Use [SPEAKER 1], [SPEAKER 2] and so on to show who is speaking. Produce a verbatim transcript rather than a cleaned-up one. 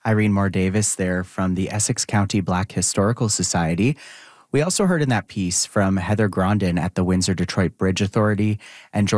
[SPEAKER 1] Irene Moore Davis there from the Essex County Black Historical Society. We also heard in that piece from Heather Grondin at the Windsor Detroit Bridge Authority and